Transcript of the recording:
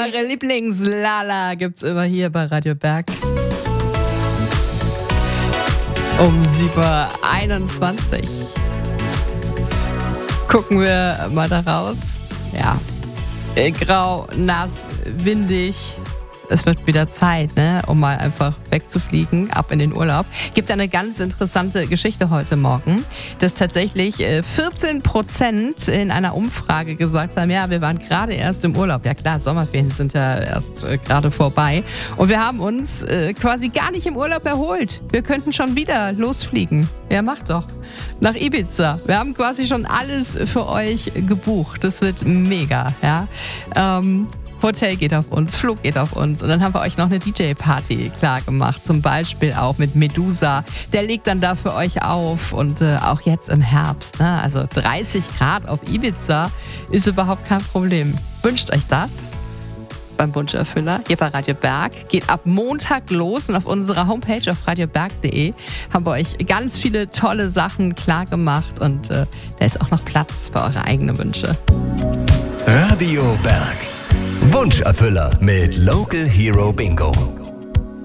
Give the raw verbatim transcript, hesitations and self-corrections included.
Eure Lieblings-Lala gibt's immer hier bei Radio Berg. Um sieben Uhr einundzwanzig. Gucken wir mal da raus. Ja. Grau, nass, windig. Es wird wieder Zeit, ne, um mal einfach wegzufliegen, ab in den Urlaub. Gibt eine ganz interessante Geschichte heute Morgen, dass tatsächlich vierzehn Prozent in einer Umfrage gesagt haben, ja, wir waren gerade erst im Urlaub. Ja klar, Sommerferien sind ja erst äh, gerade vorbei. Und wir haben uns äh, quasi gar nicht im Urlaub erholt. Wir könnten schon wieder losfliegen. Ja, macht doch. Nach Ibiza. Wir haben quasi schon alles für euch gebucht. Das wird mega, ja. Ähm, Hotel geht auf uns, Flug geht auf uns und dann haben wir euch noch eine D J-Party klar gemacht, zum Beispiel auch mit Medusa. Der legt dann da für euch auf und äh, auch jetzt im Herbst, ne? Also dreißig Grad auf Ibiza ist überhaupt kein Problem. Wünscht euch das beim Wunscherfüller hier bei Radio Berg. Geht ab Montag los und auf unserer Homepage auf radioberg punkt de haben wir euch ganz viele tolle Sachen klar gemacht und äh, da ist auch noch Platz für eure eigenen Wünsche. Radio Berg. Wunscherfüller mit Local Hero Bingo.